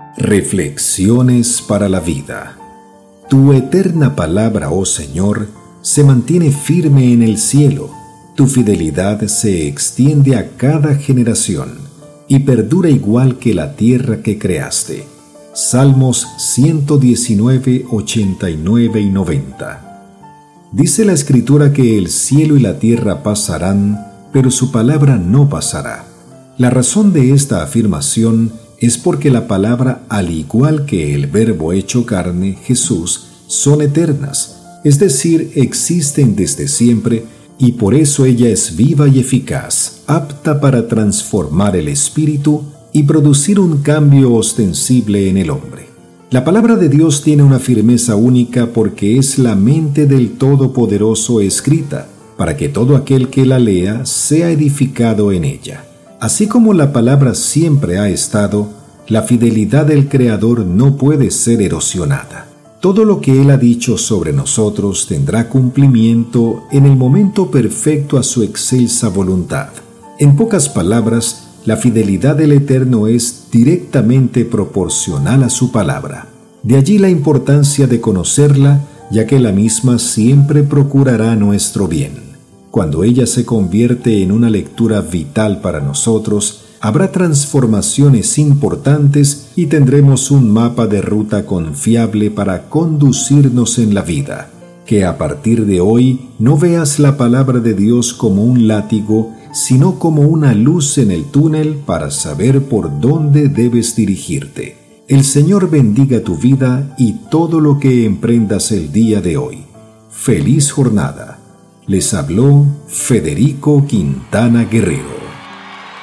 Reflexiones para la vida. Tu eterna palabra, oh Señor, se mantiene firme en el cielo. Tu fidelidad se extiende a cada generación y perdura igual que la tierra que creaste. Salmos 119, 89 y 90. Dice la Escritura que el cielo y la tierra pasarán, pero su palabra no pasará. La razón de esta afirmación es porque la palabra, al igual que el Verbo hecho carne, Jesús, son eternas, es decir, existen desde siempre, y por eso ella es viva y eficaz, apta para transformar el espíritu y producir un cambio ostensible en el hombre. La palabra de Dios tiene una firmeza única porque es la mente del Todopoderoso escrita, para que todo aquel que la lea sea edificado en ella. Así como la palabra siempre ha estado, la fidelidad del Creador no puede ser erosionada. Todo lo que Él ha dicho sobre nosotros tendrá cumplimiento en el momento perfecto a su excelsa voluntad. En pocas palabras, la fidelidad del Eterno es directamente proporcional a su palabra. De allí la importancia de conocerla, ya que la misma siempre procurará nuestro bien. Cuando ella se convierte en una lectura vital para nosotros, habrá transformaciones importantes y tendremos un mapa de ruta confiable para conducirnos en la vida. Que a partir de hoy no veas la palabra de Dios como un látigo, sino como una luz en el túnel para saber por dónde debes dirigirte. El Señor bendiga tu vida y todo lo que emprendas el día de hoy. ¡Feliz jornada! Les habló Federico Quintana Guerrero.